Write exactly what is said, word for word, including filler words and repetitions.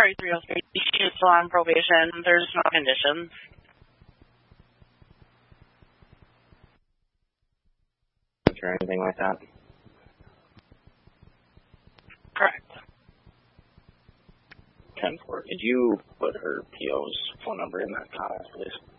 three oh three. She is still on probation. There's no conditions. Or anything like that? Correct. ten four. Could you put her P O's phone number in that comment, please?